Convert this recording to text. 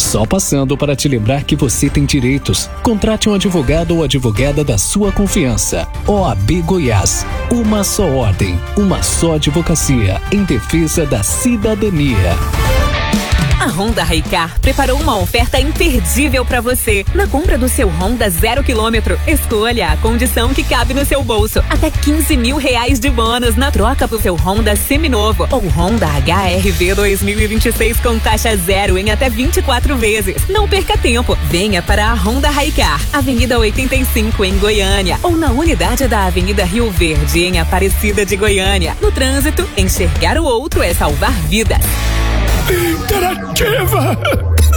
Só passando para te lembrar que você tem direitos. Contrate um advogado ou advogada da sua confiança. OAB Goiás. Uma só ordem, uma só advocacia em defesa da cidadania. A Honda Hi-Car preparou uma oferta imperdível para você. Na compra do seu Honda 0 km, escolha a condição que cabe no seu bolso. Até R$15 mil de bônus na troca pro seu Honda seminovo ou Honda HR-V 2026 com taxa zero em até 24 vezes. Não perca tempo. Venha para a Honda Hi-Car, Avenida 85 em Goiânia ou na unidade da Avenida Rio Verde em Aparecida de Goiânia. No trânsito, enxergar o outro é salvar vidas. Interativa!